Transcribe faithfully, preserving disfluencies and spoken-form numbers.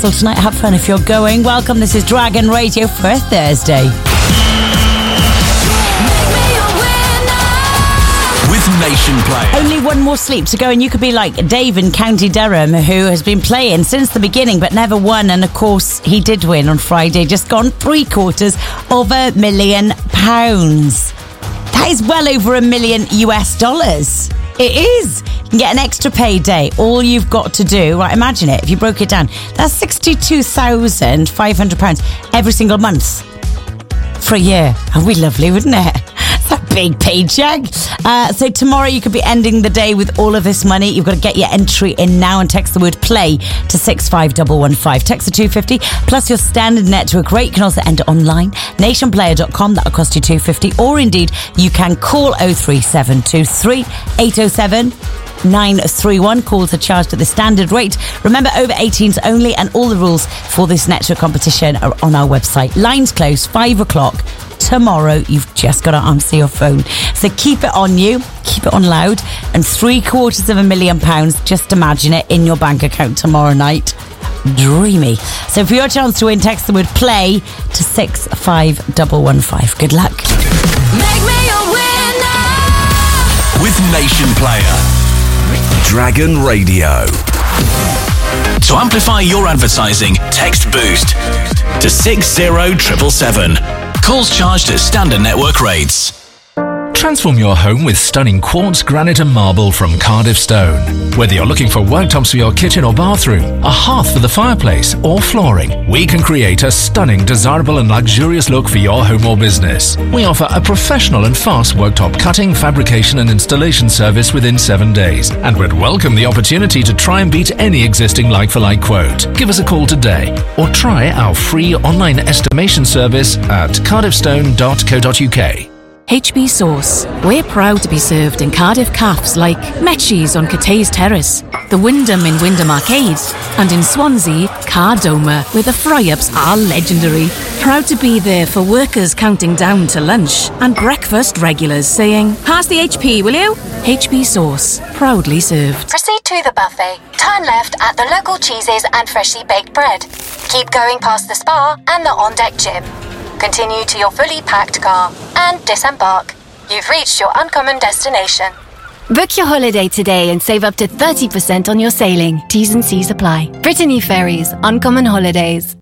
So tonight, have fun if you're going. Welcome, this is Dragon Radio for a Thursday. With Nation Player. Only one more sleep to go and you could be like Dave in County Durham, who has been playing since the beginning but never won. And of course, he did win on Friday, just gone three quarters of a million pounds. That is well over a million U S dollars. It is. You can get an extra payday. All you've got to do, right, imagine it, if you broke it down, that's sixty-two thousand five hundred pounds every single month for a year. That'd be lovely, wouldn't it? It's a big paycheck. Uh, so tomorrow you could be ending the day with all of this money. You've got to get your entry in now and text the word play to six five one one five. Text the two fifty plus your standard network rate. You can also enter online, nation player dot com. That'll cost you two fifty. Or indeed, you can call oh three seven two three eight oh seven nine three one. Calls are charged at the standard rate. Remember, over eighteens only, and all the rules for this network competition are on our website. Lines close, five o'clock tomorrow. You've just got to answer your phone. So keep it on you, keep it on loud, and three quarters of a million pounds, just imagine it, in your bank account tomorrow night. Dreamy. So for your chance to win, text the word play to six five one one five. Good luck. Make me a winner with Nation Player. Dragon Radio. To amplify your advertising, text BOOST to six zero seven seven seven. Calls charged at standard network rates. Transform your home with stunning quartz, granite and marble from Cardiff Stone. Whether you're looking for worktops for your kitchen or bathroom, a hearth for the fireplace or flooring, we can create a stunning, desirable and luxurious look for your home or business. We offer a professional and fast worktop cutting, fabrication and installation service within seven days, and would welcome the opportunity to try and beat any existing like-for-like quote. Give us a call today or try our free online estimation service at cardiff stone dot co dot uk. H B Sauce. We're proud to be served in Cardiff cafes like Metchies on Cathays Terrace, the Wyndham in Wyndham Arcade, and in Swansea, Cardoma, where the fry-ups are legendary. Proud to be there for workers counting down to lunch and breakfast regulars saying, "Pass the H P, will you?" H B Sauce. Proudly served. Proceed to the buffet. Turn left at the local cheeses and freshly baked bread. Keep going past the spa and the on-deck gym. Continue to your fully packed car and disembark. You've reached your uncommon destination. Book your holiday today and save up to thirty percent on your sailing. T's and C's apply. Brittany Ferries, Uncommon Holidays.